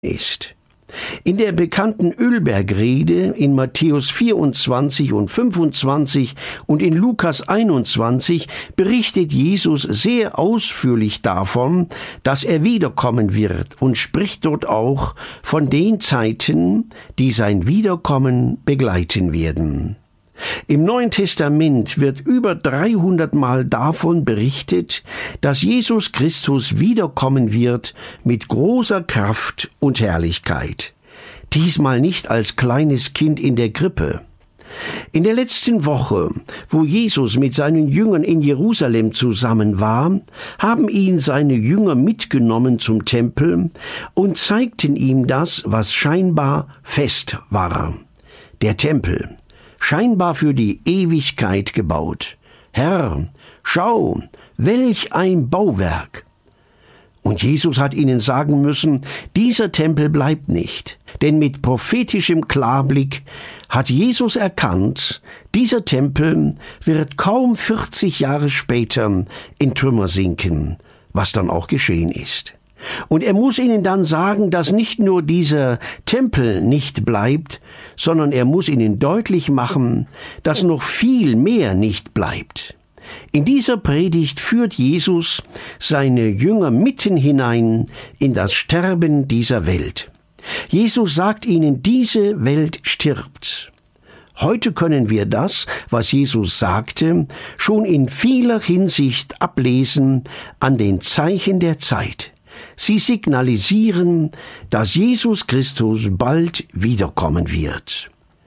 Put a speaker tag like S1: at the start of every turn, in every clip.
S1: ist. In der bekannten Ölbergrede in Matthäus 24 und 25 und in Lukas 21 berichtet Jesus sehr ausführlich davon, dass er wiederkommen wird und spricht dort auch von den Zeiten, die sein Wiederkommen begleiten werden. Im Neuen Testament wird über 300 Mal davon berichtet, dass Jesus Christus wiederkommen wird mit großer Kraft und Herrlichkeit. Diesmal nicht als kleines Kind in der Krippe. In der letzten Woche, wo Jesus mit seinen Jüngern in Jerusalem zusammen war, haben ihn seine Jünger mitgenommen zum Tempel und zeigten ihm das, was scheinbar fest war. Der Tempel. Scheinbar für die Ewigkeit gebaut. Herr, schau, welch ein Bauwerk! Und Jesus hat ihnen sagen müssen, dieser Tempel bleibt nicht. Denn mit prophetischem Klarblick hat Jesus erkannt, dieser Tempel wird kaum 40 Jahre später in Trümmer sinken, was dann auch geschehen ist. Und er muss ihnen dann sagen, dass nicht nur dieser Tempel nicht bleibt, sondern er muss ihnen deutlich machen, dass noch viel mehr nicht bleibt. In dieser Predigt führt Jesus seine Jünger mitten hinein in das Sterben dieser Welt. Jesus sagt ihnen, diese Welt stirbt. Heute können wir das, was Jesus sagte, schon in vieler Hinsicht ablesen an den Zeichen der Zeit. Sie signalisieren, dass Jesus Christus bald wiederkommen wird.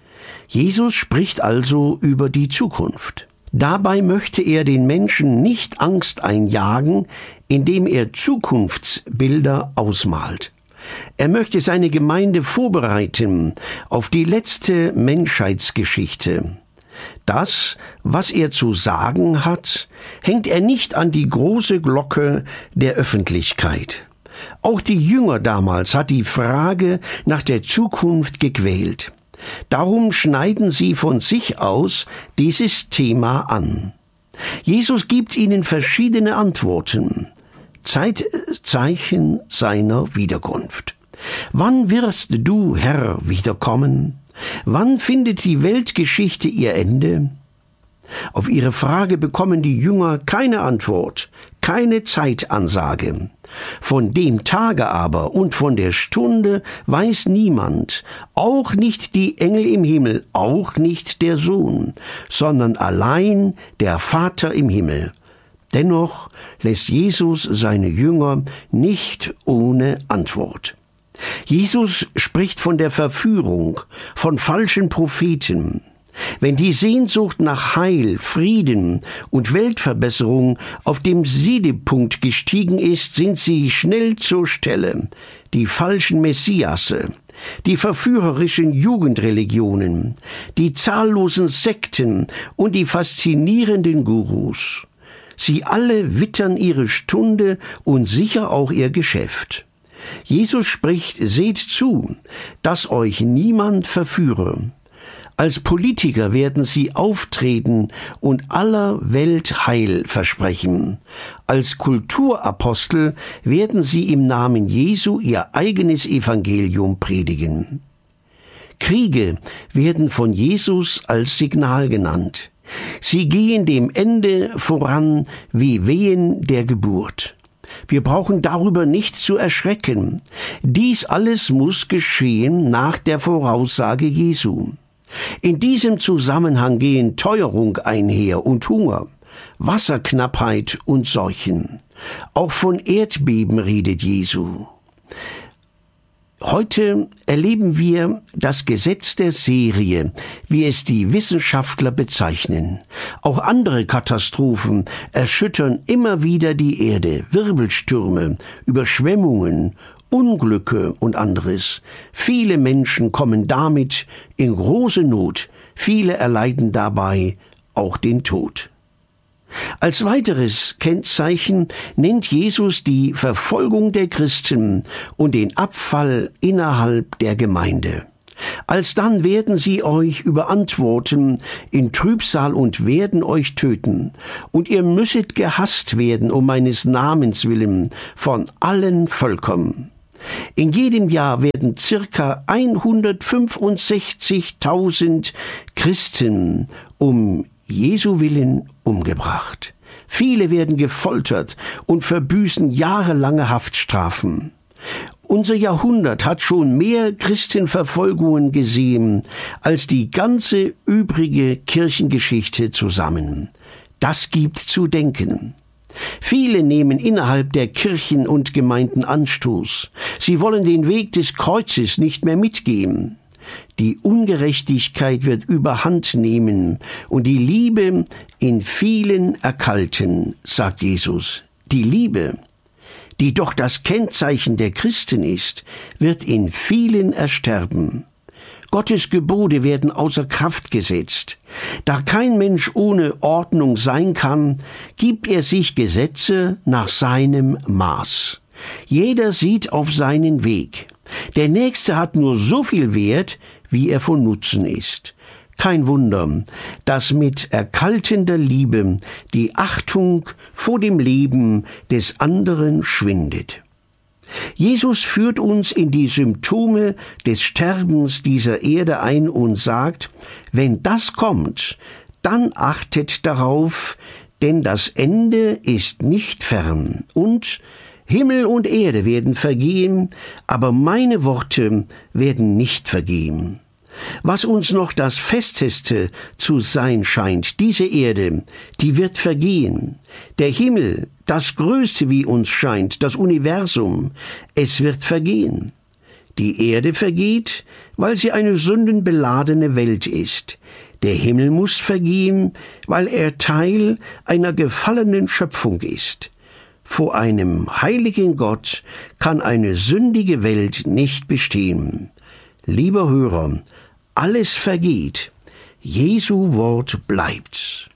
S1: Jesus spricht also über die Zukunft. Dabei möchte er den Menschen nicht Angst einjagen, indem er Zukunftsbilder ausmalt. Er möchte seine Gemeinde vorbereiten auf die letzte Menschheitsgeschichte. Das, was er zu sagen hat, hängt er nicht an die große Glocke der Öffentlichkeit. Auch die Jünger damals hat die Frage nach der Zukunft gequält. Darum schneiden sie von sich aus dieses Thema an. Jesus gibt ihnen verschiedene Antworten. Zeichen seiner Wiederkunft. Wann wirst du, Herr, wiederkommen? Wann findet die Weltgeschichte ihr Ende? Auf ihre Frage bekommen die Jünger keine Antwort, keine Zeitansage. Von dem Tage aber und von der Stunde weiß niemand, auch nicht die Engel im Himmel, auch nicht der Sohn, sondern allein der Vater im Himmel. Dennoch lässt Jesus seine Jünger nicht ohne Antwort. Jesus spricht von der Verführung, von falschen Propheten. Wenn die Sehnsucht nach Heil, Frieden und Weltverbesserung auf dem Siedepunkt gestiegen ist, sind sie schnell zur Stelle. Die falschen Messiasse, die verführerischen Jugendreligionen, die zahllosen Sekten und die faszinierenden Gurus. Sie alle wittern ihre Stunde und sicher auch ihr Geschäft. Jesus spricht, seht zu, dass euch niemand verführe. Als Politiker werden sie auftreten und aller Welt Heil versprechen. Als Kulturapostel werden sie im Namen Jesu ihr eigenes Evangelium predigen. Kriege werden von Jesus als Signal genannt. Sie gehen dem Ende voran wie Wehen der Geburt. Wir brauchen darüber nicht zu erschrecken. Dies alles muss geschehen nach der Voraussage Jesu. In diesem Zusammenhang gehen Teuerung einher und Hunger, Wasserknappheit und Seuchen. Auch von Erdbeben redet Jesu. Heute erleben wir das Gesetz der Serie, wie es die Wissenschaftler bezeichnen. Auch andere Katastrophen erschüttern immer wieder die Erde, Wirbelstürme, Überschwemmungen, Unglücke und anderes. Viele Menschen kommen damit in große Not, viele erleiden dabei auch den Tod. Als weiteres Kennzeichen nennt Jesus die Verfolgung der Christen und den Abfall innerhalb der Gemeinde. Alsdann werden sie euch überantworten in Trübsal und werden euch töten. Und ihr müsset gehasst werden um meines Namens willen von allen Völkern. In jedem Jahr werden circa 165.000 Christen um Jesu Willen umgebracht. Viele werden gefoltert und verbüßen jahrelange Haftstrafen. Unser Jahrhundert hat schon mehr Christenverfolgungen gesehen als die ganze übrige Kirchengeschichte zusammen. Das gibt zu denken. Viele nehmen innerhalb der Kirchen und Gemeinden Anstoß. Sie wollen den Weg des Kreuzes nicht mehr mitgehen. Die Ungerechtigkeit wird überhand nehmen und die Liebe in vielen erkalten, sagt Jesus. Die Liebe, die doch das Kennzeichen der Christen ist, wird in vielen ersterben. Gottes Gebote werden außer Kraft gesetzt. Da kein Mensch ohne Ordnung sein kann, gibt er sich Gesetze nach seinem Maß. Jeder sieht auf seinen Weg. Der Nächste hat nur so viel Wert, wie er von Nutzen ist. Kein Wunder, dass mit erkaltender Liebe die Achtung vor dem Leben des anderen schwindet. Jesus führt uns in die Symptome des Sterbens dieser Erde ein und sagt, wenn das kommt, dann achtet darauf, denn das Ende ist nicht fern. Und Himmel und Erde werden vergehen, aber meine Worte werden nicht vergehen. Was uns noch das Festeste zu sein scheint, diese Erde, die wird vergehen. Der Himmel, das Größte, wie uns scheint, das Universum, es wird vergehen. Die Erde vergeht, weil sie eine sündenbeladene Welt ist. Der Himmel muss vergehen, weil er Teil einer gefallenen Schöpfung ist. Vor einem heiligen Gott kann eine sündige Welt nicht bestehen. Lieber Hörer, alles vergeht, Jesu Wort bleibt.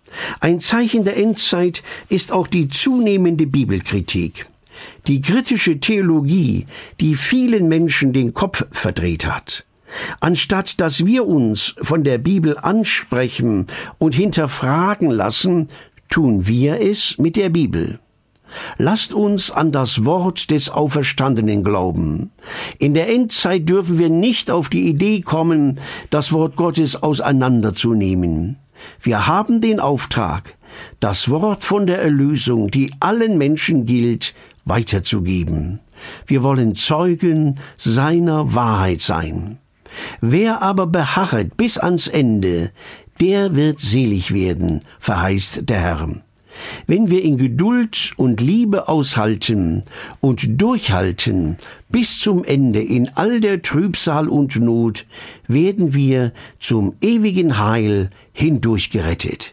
S1: Ein Zeichen der Endzeit ist auch die zunehmende Bibelkritik. Die kritische Theologie, die vielen Menschen den Kopf verdreht hat. Anstatt dass wir uns von der Bibel ansprechen und hinterfragen lassen, tun wir es mit der Bibel. Lasst uns an das Wort des Auferstandenen glauben. In der Endzeit dürfen wir nicht auf die Idee kommen, das Wort Gottes auseinanderzunehmen. Wir haben den Auftrag, das Wort von der Erlösung, die allen Menschen gilt, weiterzugeben. Wir wollen Zeugen seiner Wahrheit sein. Wer aber beharret bis ans Ende, der wird selig werden, verheißt der Herr. Wenn wir in Geduld und Liebe aushalten und durchhalten bis zum Ende in all der Trübsal und Not, werden wir zum ewigen Heil hindurch gerettet.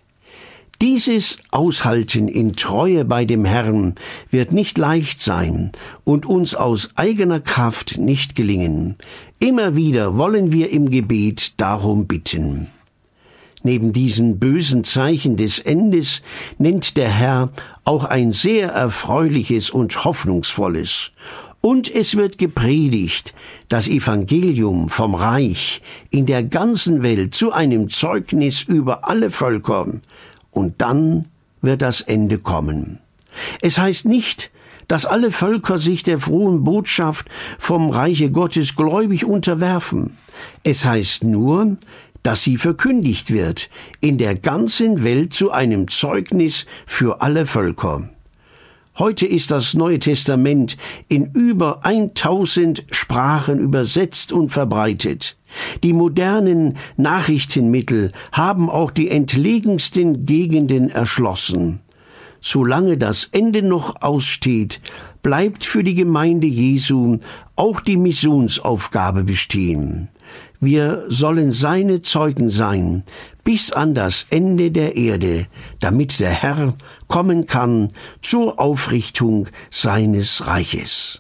S1: Dieses Aushalten in Treue bei dem Herrn wird nicht leicht sein und uns aus eigener Kraft nicht gelingen. Immer wieder wollen wir im Gebet darum bitten. Neben diesen bösen Zeichen des Endes nennt der Herr auch ein sehr erfreuliches und hoffnungsvolles. Und es wird gepredigt, das Evangelium vom Reich in der ganzen Welt zu einem Zeugnis über alle Völker. Und dann wird das Ende kommen. Es heißt nicht, dass alle Völker sich der frohen Botschaft vom Reiche Gottes gläubig unterwerfen. Es heißt nur, dass sie verkündigt wird, in der ganzen Welt zu einem Zeugnis für alle Völker. Heute ist das Neue Testament in über 1000 Sprachen übersetzt und verbreitet. Die modernen Nachrichtenmittel haben auch die entlegensten Gegenden erschlossen. Solange das Ende noch aussteht, bleibt für die Gemeinde Jesu auch die Missionsaufgabe bestehen. Wir sollen seine Zeugen sein, bis an das Ende der Erde, damit der Herr kommen kann zur Aufrichtung seines Reiches.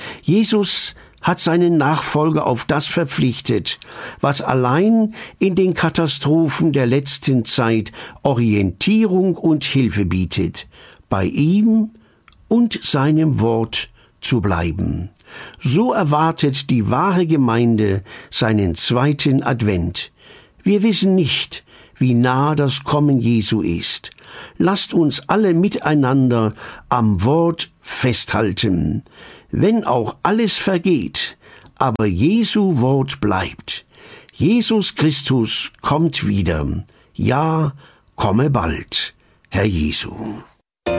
S1: Jesus hat seinen Nachfolger auf das verpflichtet, was allein in den Katastrophen der letzten Zeit Orientierung und Hilfe bietet, bei ihm und seinem Wort zu bleiben. So erwartet die wahre Gemeinde seinen zweiten Advent. Wir wissen nicht, wie nah das Kommen Jesu ist. Lasst uns alle miteinander am Wort festhalten. wenn auch alles vergeht, aber Jesu Wort bleibt. Jesus Christus kommt wieder. Ja, komme bald, Herr Jesu.